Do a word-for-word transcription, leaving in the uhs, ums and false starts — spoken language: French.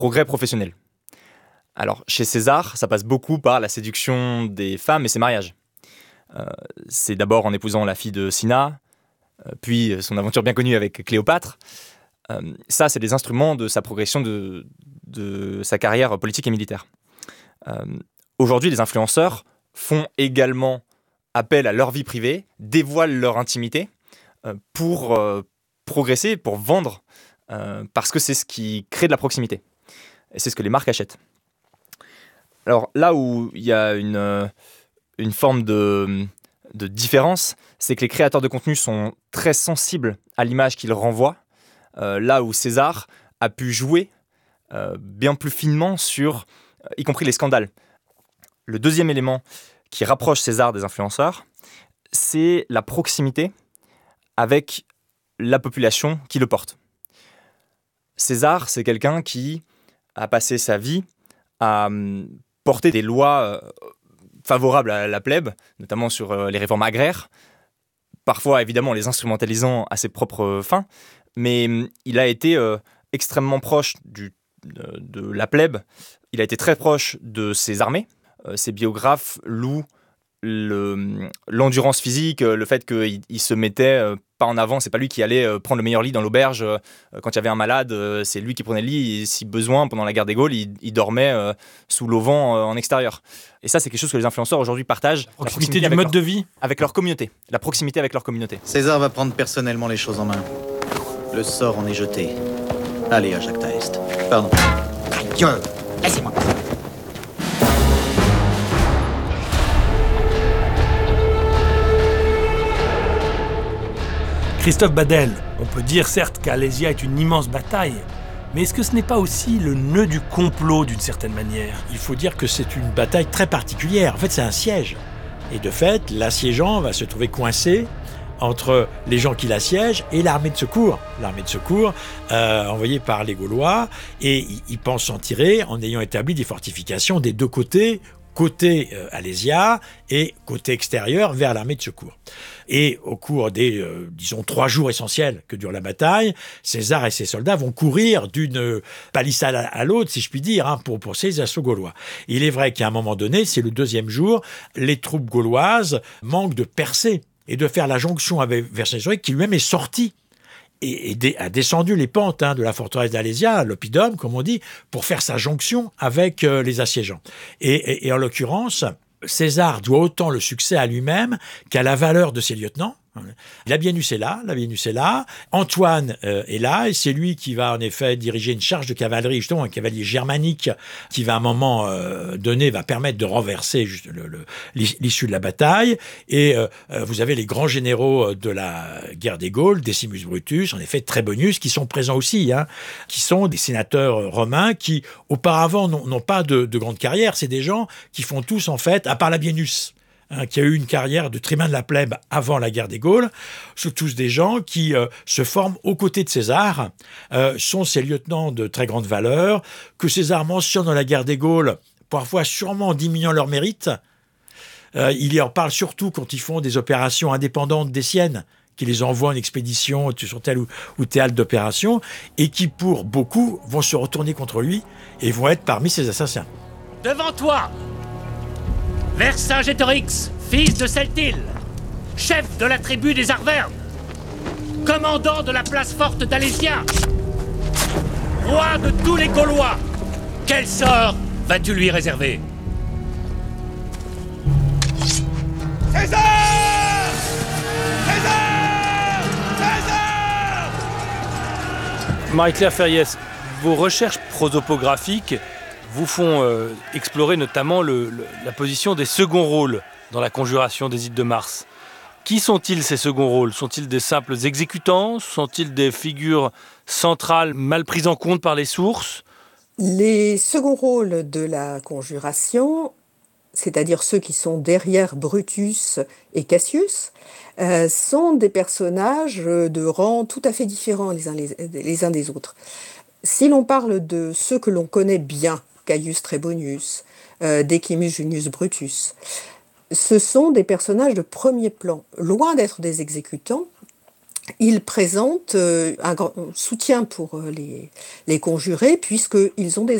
Progrès professionnel. Alors, chez César, ça passe beaucoup par la séduction des femmes et ses mariages. Euh, c'est d'abord en épousant la fille de Cinna, euh, puis son aventure bien connue avec Cléopâtre. Euh, ça, c'est des instruments de sa progression de, de sa carrière politique et militaire. Euh, aujourd'hui, les influenceurs font également appel à leur vie privée, dévoilent leur intimité euh, pour euh, progresser, pour vendre, euh, parce que c'est ce qui crée de la proximité. Et c'est ce que les marques achètent. Alors là où il y a une, euh, une forme de, de différence, c'est que les créateurs de contenu sont très sensibles à l'image qu'ils renvoient, euh, là où César a pu jouer euh, bien plus finement sur, euh, y compris les scandales. Le deuxième élément qui rapproche César des influenceurs, c'est la proximité avec la population qui le porte. César, c'est quelqu'un qui a passé sa vie à hum, porter des lois euh, favorables à la plèbe, notamment sur euh, les réformes agraires, parfois évidemment les instrumentalisant à ses propres fins, mais hum, il a été euh, extrêmement proche du, de, de la plèbe, il a été très proche de ses armées. Euh, ses biographes louent le, l'endurance physique, le fait qu'il il se mettait euh, pas en avant, c'est pas lui qui allait euh, prendre le meilleur lit dans l'auberge euh, quand il y avait un malade, euh, c'est lui qui prenait le lit, et si besoin, pendant la guerre des Gaules, il, il dormait euh, sous l'auvent euh, en extérieur. Et ça, c'est quelque chose que les influenceurs aujourd'hui partagent. La proximité, la proximité du mode leur, de vie avec leur communauté, la proximité avec leur communauté. César va prendre personnellement les choses en main. Le sort en est jeté. Allez, à Jacques Taest. Pardon. Dieu, laissez-moi. Christophe Badel, on peut dire certes qu'Alésia est une immense bataille, mais est-ce que ce n'est pas aussi le nœud du complot d'une certaine manière ? Il faut dire que c'est une bataille très particulière. En fait, c'est un siège. Et de fait, l'assiégeant va se trouver coincé entre les gens qui l'assiègent et l'armée de secours. L'armée de secours euh, envoyée par les Gaulois, et ils pensent s'en tirer en ayant établi des fortifications des deux côtés, côté euh, Alésia et côté extérieur vers l'armée de secours. Et au cours des, euh, disons, trois jours essentiels que dure la bataille, César et ses soldats vont courir d'une palissade à, à l'autre, si je puis dire, hein, pour, pour ces assauts gaulois. Il est vrai qu'à un moment donné, c'est le deuxième jour, les troupes gauloises manquent de percer et de faire la jonction avec Vercingétorix, qui lui-même est sorti et, et dé, a descendu les pentes hein, de la forteresse d'Alésia, l'oppidum, comme on dit, pour faire sa jonction avec euh, les assiégeants. Et, et, et en l'occurrence, César doit autant le succès à lui-même qu'à la valeur de ses lieutenants. Labienus est là, Labienus est là, Antoine euh, est là, et c'est lui qui va en effet diriger une charge de cavalerie, justement un cavalier germanique, qui va à un moment euh, donné va permettre de renverser juste le, le, l'issue de la bataille. Et euh, vous avez les grands généraux de la guerre des Gaules, Decimus Brutus, en effet Trebonius, qui sont présents aussi, hein, qui sont des sénateurs romains qui auparavant n'ont, n'ont pas de, de grande carrière. C'est des gens qui font tous en fait, à part Labienus, Hein, qui a eu une carrière de tribun de la plèbe avant la guerre des Gaules, sont tous des gens qui euh, se forment aux côtés de César, euh, sont ses lieutenants de très grande valeur, que César mentionne dans la guerre des Gaules, parfois sûrement en diminuant leur mérite. Euh, il y en parle surtout quand ils font des opérations indépendantes des siennes, qui les envoient en expédition sur tel ou, ou théâtre d'opération, et qui, pour beaucoup, vont se retourner contre lui et vont être parmi ses assassins. Devant toi, Vercingétorix, fils de Celtil, chef de la tribu des Arvernes, commandant de la place forte d'Alésia, roi de tous les Gaulois, quel sort vas-tu lui réserver ? César ! César ! César ! Marie-Claire Ferriès, vos recherches prosopographiques vous font euh, explorer notamment le, le, la position des seconds rôles dans la conjuration des Ides de Mars. Qui sont-ils, ces seconds rôles ? Sont-ils des simples exécutants ? Sont-ils des figures centrales mal prises en compte par les sources ? Les seconds rôles de la conjuration, c'est-à-dire ceux qui sont derrière Brutus et Cassius, euh, sont des personnages de rang tout à fait différents les uns, les, les uns des autres. Si l'on parle de ceux que l'on connaît bien, Caius Trebonius, euh, Decimus Junius Brutus, ce sont des personnages de premier plan. Loin d'être des exécutants, ils présentent euh, un grand soutien pour euh, les, les conjurés, puisqu'ils ont des